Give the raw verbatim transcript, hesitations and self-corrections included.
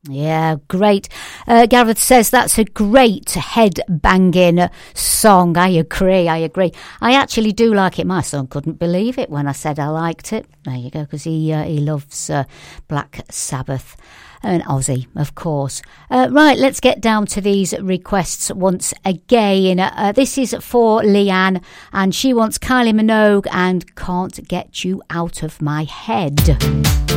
Yeah, great. Uh, Gareth says that's a great head-banging song. I agree, I agree. I actually do like it. My son couldn't believe it when I said I liked it. There you go, because he, uh, he loves uh, Black Sabbath. And Ozzy, of course. Uh, right, let's get down to these requests once again. Uh, this is for Leanne, and she wants Kylie Minogue and Can't Get You Out of My Head.